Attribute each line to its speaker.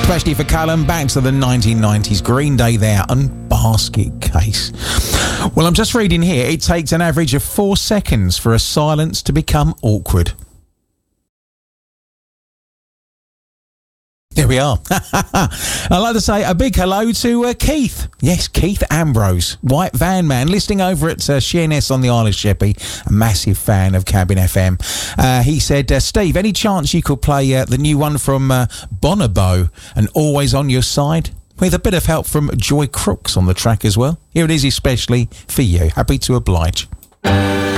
Speaker 1: especially for Callum, back to the 1990s. Green Day there and Basket Case. Well, I'm just reading here, it takes an average of 4 seconds for a silence to become awkward. There we are. I'd like to say a big hello to Keith. Yes, Keith Ambrose, White Van Man, listening over at Sheerness on the Isle of Sheppey, a massive fan of Cabin FM. He said, Steve, any chance you could play the new one from Bonobo and Always on Your Side? With a bit of help from Joy Crooks on the track as well. Here it is especially for you. Happy to oblige.